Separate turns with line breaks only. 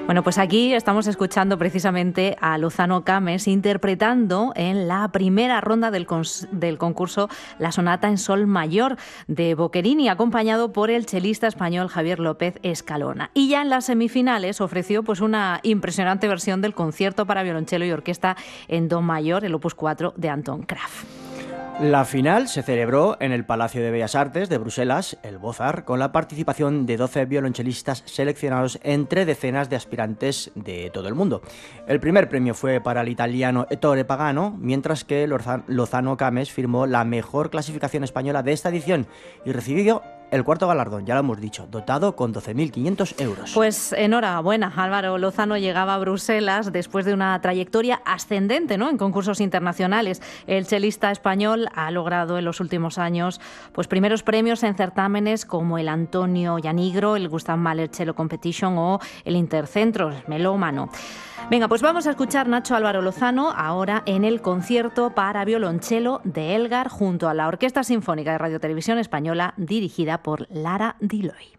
Bueno, pues aquí estamos escuchando precisamente a Lozano Cames interpretando en la primera ronda del concurso la sonata en sol mayor de Boccherini, acompañado por el chelista español Javier López Escalona. Y ya en las semifinales ofreció pues una impresionante versión del concierto para violonchelo y orquesta en do mayor, el opus 4 de Anton Kraft.
La final se celebró en el Palacio de Bellas Artes de Bruselas, el Bozar, con la participación de 12 violonchelistas seleccionados entre decenas de aspirantes de todo el mundo. El primer premio fue para el italiano Ettore Pagano, mientras que Lozano Cames firmó la mejor clasificación española de esta edición y recibió el cuarto galardón, ya lo hemos dicho, dotado con 12.500 euros.
Pues enhorabuena, Álvaro. Lozano llegaba a Bruselas después de una trayectoria ascendente, ¿no?, en concursos internacionales. El chelista español ha logrado en los últimos años pues primeros premios en certámenes como el Antonio Llanigro, el Gustav Mahler Cello Competition o el Intercentros Melómano. Venga, pues vamos a escuchar Nacho Álvaro Lozano ahora en el concierto para violonchelo de Elgar junto a la Orquesta Sinfónica de Radio Televisión Española dirigida por Lara Diloy.